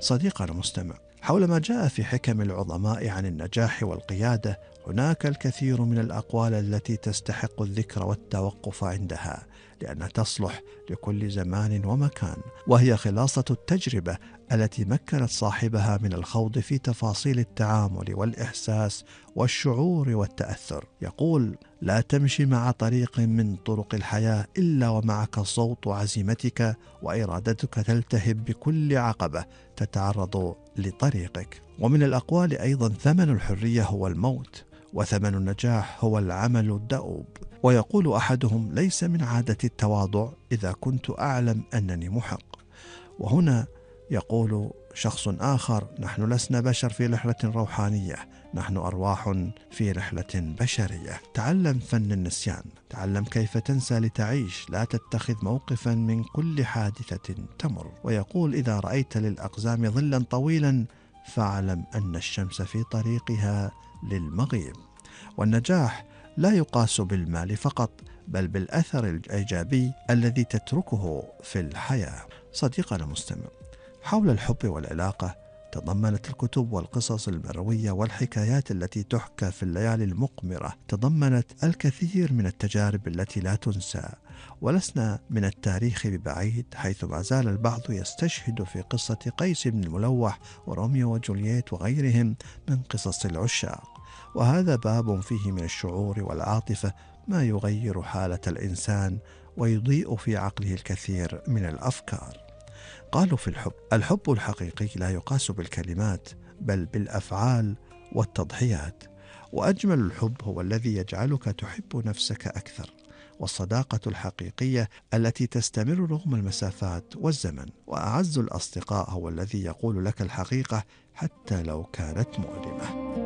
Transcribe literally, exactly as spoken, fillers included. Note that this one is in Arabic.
صديقنا المستمع، حول ما جاء في حكم العظماء عن النجاح والقيادة، هناك الكثير من الأقوال التي تستحق الذكر والتوقف عندها، لأنها تصلح لكل زمان ومكان، وهي خلاصة التجربة التي مكنت صاحبها من الخوض في تفاصيل التعامل والإحساس والشعور والتأثر. يقول: لا تمشي مع طريق من طرق الحياة إلا ومعك صوت عزيمتك وإرادتك تلتهب بكل عقبة تتعرض لطريقك. ومن الأقوال أيضا: ثمن الحرية هو الموت، وثمن النجاح هو العمل الدؤوب. ويقول أحدهم: ليس من عادة التواضع إذا كنت أعلم أنني محق. وهنا يقول شخص آخر: نحن لسنا بشر في رحلة روحانية، نحن أرواح في رحلة بشرية. تعلم فن النسيان، تعلم كيف تنسى لتعيش، لا تتخذ موقفا من كل حادثة تمر. ويقول: إذا رأيت للأقزام ظلا طويلا فاعلم أن الشمس في طريقها للمغيب. والنجاح لا يقاس بالمال فقط، بل بالأثر الإيجابي الذي تتركه في الحياة. صديقنا المستمع، حول الحب والعلاقة تضمنت الكتب والقصص المروية والحكايات التي تحكى في الليالي المقمرة، تضمنت الكثير من التجارب التي لا تنسى. ولسنا من التاريخ ببعيد، حيث ما زال البعض يستشهد في قصة قيس بن الملوح وروميو وجولييت وغيرهم من قصص العشاق، وهذا باب فيه من الشعور والعاطفة ما يغير حالة الإنسان ويضيء في عقله الكثير من الأفكار. قالوا في الحب: الحب الحقيقي لا يقاس بالكلمات بل بالأفعال والتضحيات، وأجمل الحب هو الذي يجعلك تحب نفسك أكثر، والصداقة الحقيقية التي تستمر رغم المسافات والزمن، وأعز الأصدقاء هو الذي يقول لك الحقيقة حتى لو كانت مؤلمة.